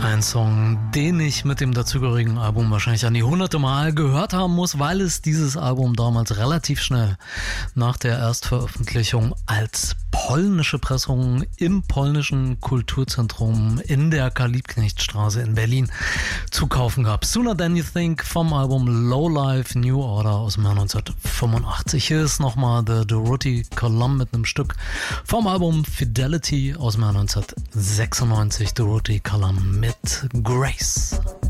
Ein Song, den ich mit dem dazugehörigen Album wahrscheinlich an die 100. Mal gehört haben muss, weil es dieses Album damals relativ schnell nach der Erstveröffentlichung als polnische Pressung im polnischen Kulturzentrum in der Karl-Liebknecht-Straße in Berlin zu kaufen gab. Sooner Than You Think vom Album Low Life New Order aus dem Jahr 1985. Hier ist nochmal The Dorothy Column mit einem Stück vom Album Fidelity aus dem Jahr 1996. Dorothy Column mit Grace.